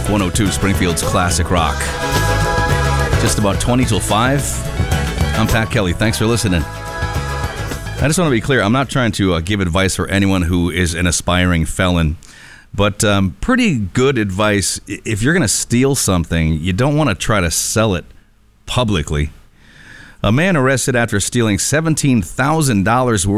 Rock 102, Springfield's classic rock. Just about 20 till 5. I'm Pat Kelly. Thanks for listening. I just want to be clear. I'm not trying to give advice for anyone who is an aspiring felon, but pretty good advice. If you're going to steal something, you don't want to try to sell it publicly. A man arrested after stealing $17,000 worth